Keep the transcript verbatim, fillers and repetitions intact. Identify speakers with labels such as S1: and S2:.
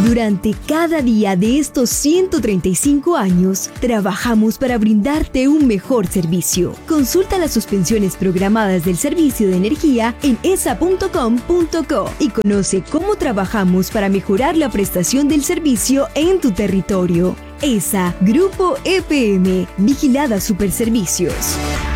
S1: Durante cada día de estos ciento treinta y cinco años, trabajamos para brindarte un mejor servicio. Consulta las suspensiones programadas del servicio de energía en e s a punto com punto co y conoce cómo trabajamos para mejorar la prestación del servicio en tu territorio. E S A, Grupo E P M, Vigilada Superservicios.